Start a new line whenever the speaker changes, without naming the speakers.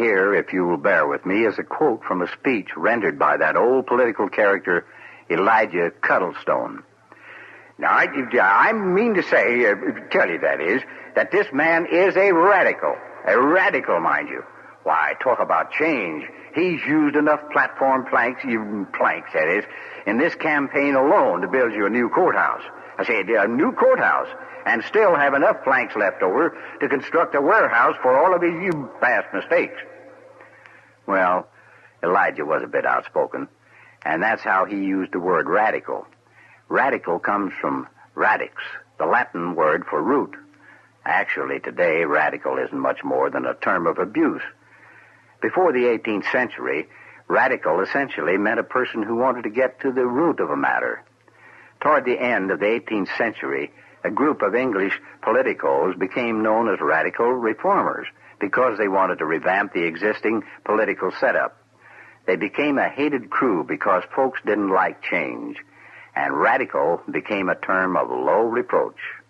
Here, if you will bear with me, is a quote from a speech rendered by that old political character, Elijah Cuddlestone. Now, I mean to say, tell you that is, that this man is a radical, mind you. Why, talk about change. He's used enough platform planks, that is, in this campaign alone to build you a new courthouse. I say a new courthouse, and still have enough planks left over to construct a warehouse for all of his past mistakes. Well, Elijah was a bit outspoken, and that's how he used the word radical. Radical comes from radix, the Latin word for root. Actually, today, radical isn't much more than a term of abuse. Before the 18th century, radical essentially meant a person who wanted to get to the root of a matter. Toward the end of the 18th century, a group of English politicos became known as radical reformers because they wanted to revamp the existing political setup. They became a hated crew because folks didn't like change, and radical became a term of low reproach.